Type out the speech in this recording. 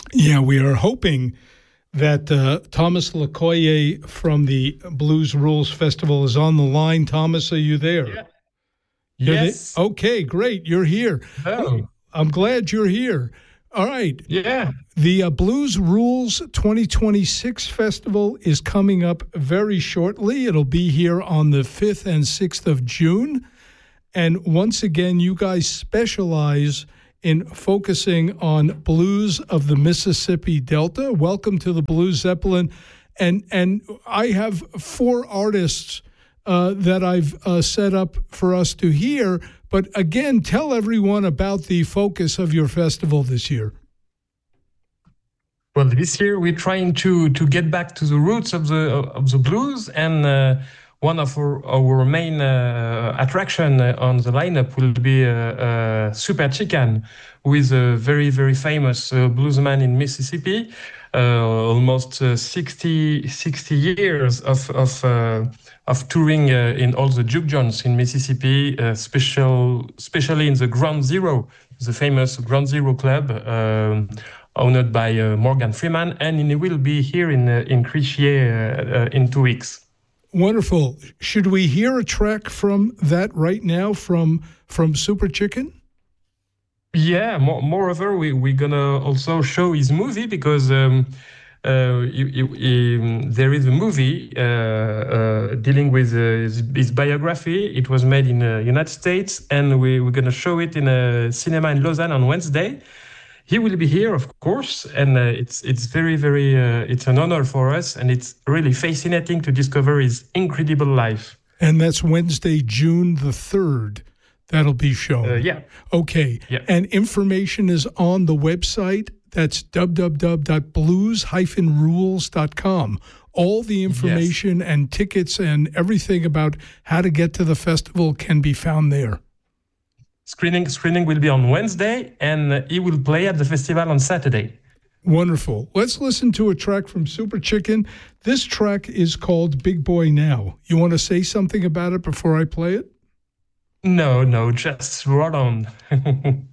Yeah, we are hoping that Thomas Lecoyer from the Blues Rules Festival is on the line. Thomas, are you there? Yeah. Yes. Okay, great. You're here. Oh. I'm glad you're here. All right. Yeah. The Blues Rules 2026 Festival is coming up very shortly. It'll be here on the 5th and 6th of June. And once again, you guys specialize in focusing on blues of the Mississippi Delta. Welcome to the Blues Zeppelin. And I have 4 artists that I've set up for us to hear. But again, tell everyone about the focus of your festival this year. Well, this year we're trying to get back to the roots of the blues, and one of our main attraction on the lineup will be Super Chicken, who is a very, very famous bluesman in Mississippi. Almost 60 years of touring in all the juke joints in Mississippi, especially in the Ground Zero, the famous Ground Zero Club, owned by Morgan Freeman, and he will be here in Crichier in 2 weeks. Wonderful. Should we hear a track from that right now from Super Chicken? Yeah, moreover, we're gonna also show his movie because there is a movie dealing with his biography. It was made in the United States, and we're gonna show it in a cinema in Lausanne on Wednesday. He will be here, of course, and it's very, very, it's an honor for us, and it's really fascinating to discover his incredible life. And that's Wednesday, June the 3rd. That'll be shown. Yeah. Okay. Yeah. And information is on the website. That's www.blues-rules.com. All the information and tickets and everything about how to get to the festival can be found there. Screening will be on Wednesday, and he will play at the festival on Saturday. Wonderful. Let's listen to a track from Super Chicken. This track is called Big Boy Now. You want to say something about it before I play it? No, just right on.